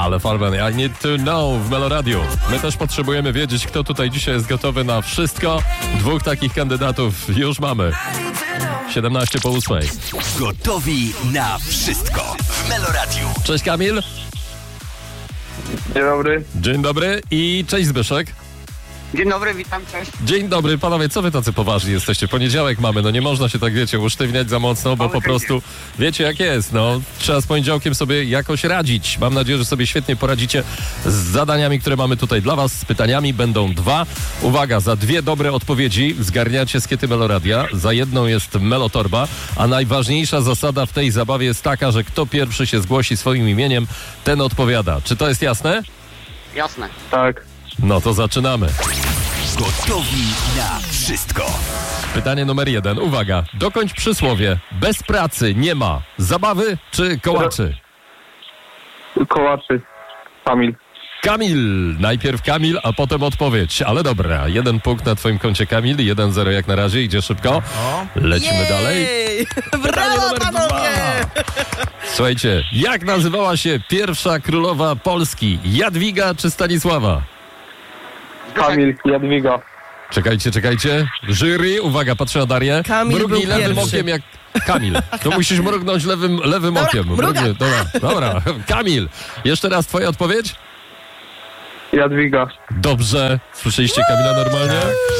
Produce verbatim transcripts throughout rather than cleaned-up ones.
Ale Farben, I need to know w Meloradiu. My też potrzebujemy wiedzieć, kto tutaj dzisiaj jest gotowy na wszystko. Dwóch takich kandydatów już mamy. siedemnaście po ósmej. Gotowi na wszystko w Meloradiu. Cześć Kamil. Dzień dobry. Dzień dobry i cześć Zbyszek. Dzień dobry, witam, cześć. Dzień dobry, panowie, co wy tacy poważni jesteście? Poniedziałek mamy, no nie można się tak, wiecie, usztywniać za mocno, bo po prostu wiecie jak jest, no trzeba z poniedziałkiem sobie jakoś radzić. Mam nadzieję, że sobie świetnie poradzicie z zadaniami, które mamy tutaj dla was. Z pytaniami będą dwa. Uwaga, za dwie dobre odpowiedzi zgarniacie skiety Meloradia, za jedną jest Melotorba, a najważniejsza zasada w tej zabawie jest taka, że kto pierwszy się zgłosi swoim imieniem, ten odpowiada. Czy to jest jasne? Jasne. Tak. No to zaczynamy. Gotowi na wszystko. Pytanie numer jeden. Uwaga. Dokończ przysłowie. Bez pracy nie ma zabawy czy kołaczy? Kołaczy. Kamil. Kamil. Najpierw Kamil, a potem odpowiedź. Ale dobra. Jeden punkt na twoim koncie, Kamil. jeden zero jak na razie. Idzie szybko. Lecimy Jej! dalej. Brawo, numer panowie! dwa. Słuchajcie. Jak nazywała się pierwsza królowa Polski? Jadwiga czy Stanisława? Kamil. Jadwiga. Czekajcie, czekajcie. Jury, uwaga, patrzę na Darię. Kamil Mrugnij był lewym pierwszy. okiem jak... Kamil, to musisz mrugnąć lewym, lewym Dobra, okiem. mrugam. Mrugnie- Dobra, dobra. Kamil, jeszcze raz twoja odpowiedź? Jadwiga. Dobrze. Słyszeliście Kamila normalnie?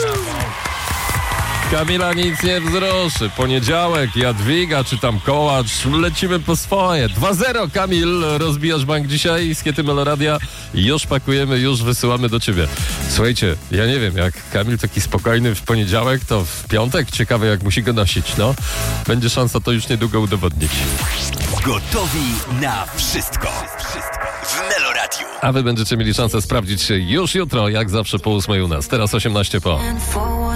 Kamila nic nie wzruszy. Poniedziałek, Jadwiga czy tam Kołacz. Lecimy po swoje. dwa zero, Kamil. Rozbijasz bank dzisiaj. Skiety Meloradia. Już pakujemy, już wysyłamy do ciebie. Słuchajcie, ja nie wiem, jak Kamil taki spokojny w poniedziałek, to w piątek ciekawe jak musi go nosić, no. Będzie szansa to już niedługo udowodnić. Gotowi na wszystko. Wszystko w Meloradiu. A wy będziecie mieli szansę sprawdzić się już jutro, jak zawsze po ósmej u nas. Teraz osiemnaście po.